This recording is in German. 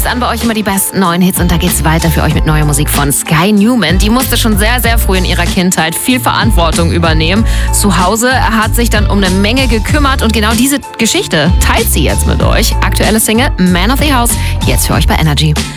dann bei euch immer die besten neuen Hits und da geht's weiter für euch mit neuer Musik von Sky Newman. Die musste schon sehr, sehr früh in ihrer Kindheit viel Verantwortung übernehmen. Zu Hause hat sich dann um eine Menge gekümmert und genau diese Geschichte teilt sie jetzt mit euch. Aktuelle Single Man of the House, jetzt für euch bei Energy.